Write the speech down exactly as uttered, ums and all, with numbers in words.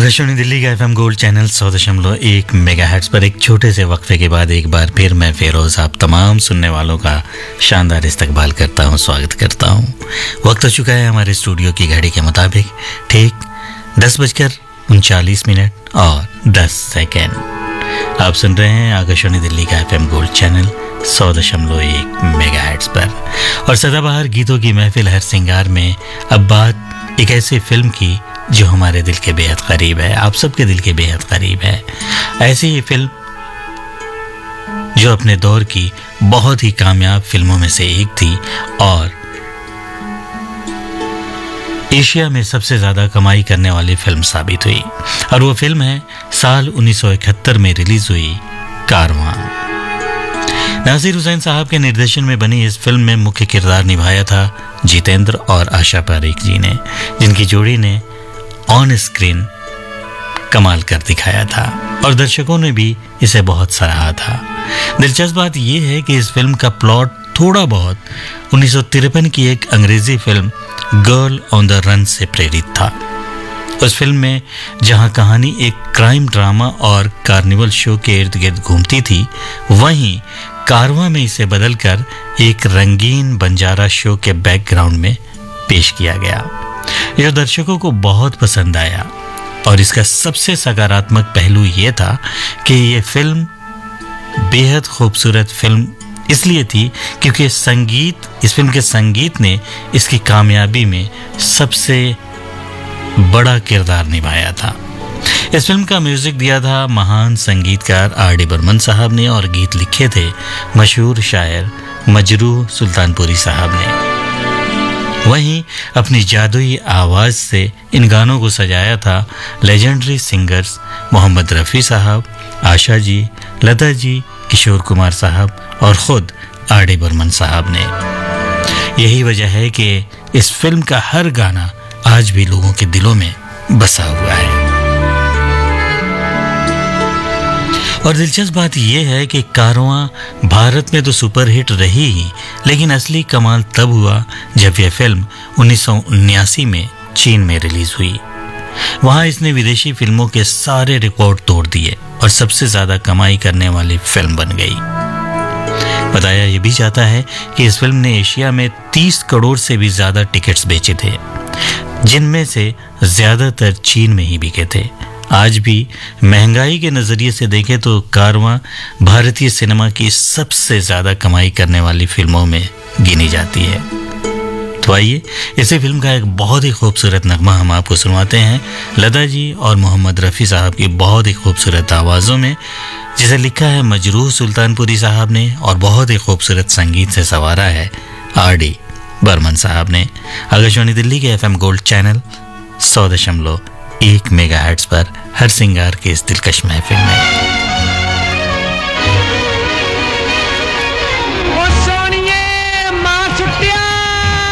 आकाशवाणी दिल्ली का FM gold channel सौ दशमलव एक मेगाहर्ट्ज पर एक छोटे से वक्फे के बाद एक बार फिर मैं फेरोज आप तमाम सुनने वालों का शानदार इस्तकबाल करता हूं, स्वागत करता हूं। वक्त हो चुका है हमारे स्टूडियो की घड़ी के मुताबिक ठीक दस बजकर उनचालीस मिनट और दस सेकेंड। आप सुन रहे हैं आकाशवाणी दिल्ली का एफएम गोल्ड चैनल सौ दशमलव एक मेगाहर्ट्ज पर और सदाबहार गीतों की महफिल हर सिंगार में अब बात एक ऐसी फिल्म की जो हमारे दिल के बेहद करीब है, आप सबके दिल के बेहद करीब है। ऐसी ही फिल्म जो अपने दौर की बहुत ही कामयाब फिल्मों में से एक थी और एशिया में सबसे ज्यादा कमाई करने वाली फिल्म साबित हुई और वो फिल्म है साल उन्नीस सौ इकहत्तर में रिलीज हुई कारवां। नासिर हुसैन साहब के निर्देशन में बनी इस फिल्म में मुख्य किरदार निभाया था जितेंद्र और आशा पारेख जी ने, जिनकी जोड़ी ने ऑन स्क्रीन कमाल कर दिखाया था और दर्शकों ने भी इसे बहुत सराहा था। दिलचस्प बात यह है कि इस फिल्म का प्लॉट थोड़ा बहुत उन्नीस सौ तिरपन की एक अंग्रेजी film girl on the run से प्रेरित था। उस फिल्म में जहां कहानी एक क्राइम ड्रामा और कार्निवल शो के इर्द गिर्द घूमती थी, वहीं कारवां में इसे बदलकर एक रंगीन बंजारा शो के बैकग्राउंड में पेश किया गया, जो दर्शकों को बहुत पसंद आया। और इसका सबसे सकारात्मक पहलू यह था कि यह फिल्म बेहद खूबसूरत फिल्म इसलिए थी क्योंकि संगीत इस फिल्म के संगीत ने इसकी कामयाबी में सबसे बड़ा किरदार निभाया था। इस फिल्म का म्यूजिक दिया था महान संगीतकार आर डी बर्मन साहब ने और गीत लिखे थे मशहूर शायर मजरूह सुल्तानपुरी साहब ने। वहीं अपनी जादुई आवाज़ से इन गानों को सजाया था लेजेंडरी सिंगर्स मोहम्मद रफ़ी साहब, आशा जी, लता जी, किशोर कुमार साहब और ख़ुद आर डी बर्मन साहब ने। यही वजह है कि इस फिल्म का हर गाना आज भी लोगों के दिलों में बसा हुआ है। और दिलचस्प बात यह है कि कारवां भारत में तो सुपरहिट रही ही, लेकिन असली कमाल तब हुआ जब यह फिल्म उन्नीस सौ उन्यासी में चीन में रिलीज हुई। वहां इसने विदेशी फिल्मों के सारे रिकॉर्ड तोड़ दिए और सबसे ज्यादा कमाई करने वाली फिल्म बन गई। बताया यह भी जाता है कि इस फिल्म ने एशिया में तीस करोड़ से भी ज्यादा टिकट्स बेचे थे, जिनमें से ज्यादातर चीन में ही बिके थे। आज भी महंगाई के नज़रिए से देखें तो कारवां भारतीय सिनेमा की सबसे ज़्यादा कमाई करने वाली फिल्मों में गिनी जाती है। तो आइए इसी फिल्म का एक बहुत ही खूबसूरत नगमा हम आपको सुनवाते हैं लता जी और मोहम्मद रफ़ी साहब की बहुत ही खूबसूरत आवाज़ों में, जिसे लिखा है मजरूह सुल्तानपुरी साहब ने और बहुत ही खूबसूरत संगीत से संवारा है आर डी बर्मन साहब ने। आकाशवाणी दिल्ली के एफ एम गोल्ड चैनल सौ दशमलव एक मेगाहर्ट्ज पर हर सिंगार के इस दिलकश महफिल में